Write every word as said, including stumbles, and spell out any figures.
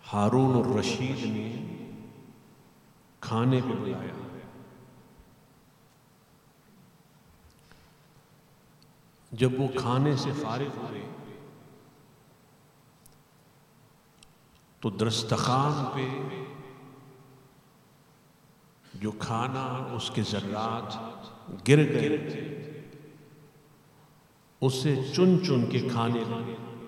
हारून और रशीद ने खाने पे बुलाया। जब वो खाने से फारिग हुए तो दस्तरखान पे जो खाना उसके ज़र्रात गिर गए, उससे चुन चुन के खाने लगे।